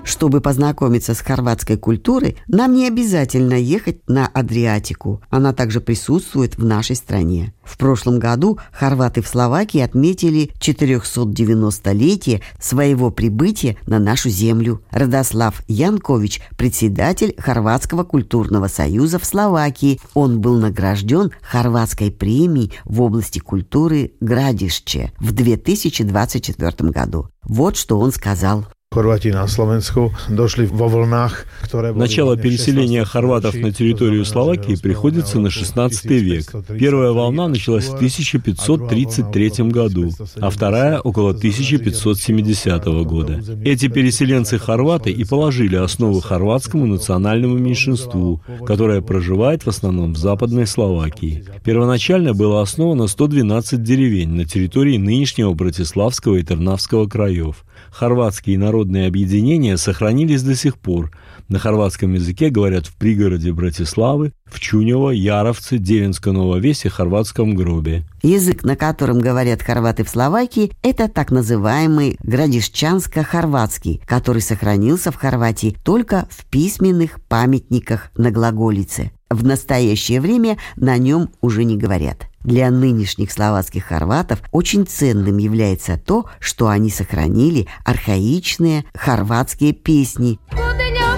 Чтобы познакомиться с хорватской культурой, нам не обязательно ехать на Адриатику. Она также присутствует в нашей стране. В прошлом году хорваты в Словакии отметили 490-летие своего прибытия на нашу землю. Радослав Янкович, председатель Хорватского культурного союза в Словакии. Он был награжден хорватской премией в области культуры Градишче в 2024 году. Вот что он сказал. Начало переселения хорватов на территорию Словакии приходится на XVI век. Первая волна началась в 1533 году, а вторая – около 1570 года. Эти переселенцы-хорваты и положили основу хорватскому национальному меньшинству, которое проживает в основном в Западной Словакии. Первоначально было основано 112 деревень на территории нынешнего Братиславского и Трнавского краев. Хорватские народные объединения сохранились до сих пор. На хорватском языке говорят в пригороде Братиславы, в Чунево, Яровце, Девинско-Ново Весе, Хорватском Гробе. Язык, на котором говорят хорваты в Словакии, это так называемый градишчанско-хорватский, который сохранился в Хорватии только в письменных памятниках на глаголице. В настоящее время на нем уже не говорят. Для нынешних словацких хорватов очень ценным является то, что они сохранили архаичные хорватские песни.